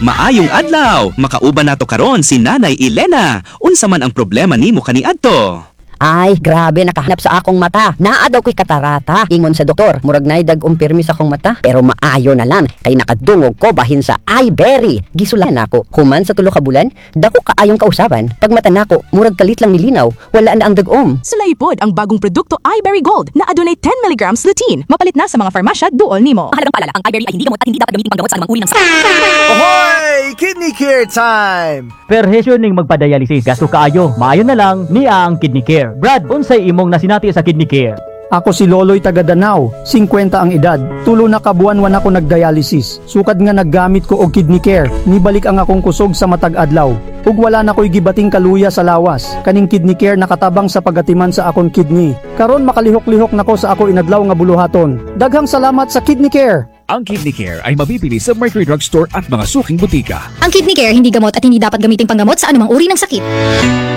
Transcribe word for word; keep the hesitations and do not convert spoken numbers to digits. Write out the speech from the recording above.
Maayong adlaw, makauban nato karon si Nanay Elena. Unsa man ang problema nimo kaniadto? Ay, grabe, nakahanap sa akong mata. Naa daw ko'y katarata. Ingon sa doktor, murag nay dag-umpirmi sa akong mata. Pero maayo na lang, kay nakadungog ko bahin sa iBerry. Gisulan ako, human sa tulo ka bulan, dako kaayong kausaban. Pag mata nako, murag kalit lang nilinaw, wala na ang dagom. Sulaipod ang bagong produkto iBerry Gold na adunay ten milligrams lutein. Mapalit na sa mga farmasya duol nimo. Mahalagang paalala, ang iBerry ay hindi gamot at hindi dapat gamitin panggamot sa anumang uri ng sakit. Ahoy! Kidney Care time! Perhesyo ning magpadialysis, gasto kaayo, maayo na lang niya ang Kidney Care. Brad, unsay imong nasinati sa Kidney Care? Ako si Loloy taga Danau, fifty ang edad. Tulo na kabuan wan ako nagdialysis. Sukad nga naggamit ko og Kidney Care. Nibalik ang akong kusog sa matag adlaw. Ug wala na ko'y gibating kaluya sa lawas. Kaning Kidney Care nakatabang sa pagatiman sa akong kidney. Karon makalihok-lihok nako sa ako inadlaw nga buluhaton. Daghang salamat sa Kidney Care. Ang Kidney Care ay mabibili sa Mercury Drug Store at mga suking butika. Ang Kidney Care hindi gamot at hindi dapat gamitin panggamot sa anumang uri ng sakit.